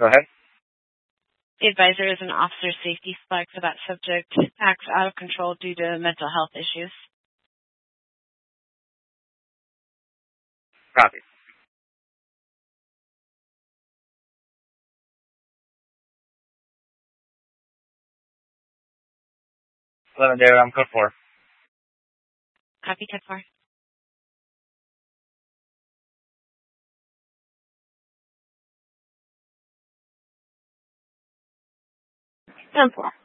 Go ahead. The advisor is an officer safety flag for that subject. Acts out of control due to mental health issues. Copy. 11 David, I'm code 4. Copy, code 4. Ten 4.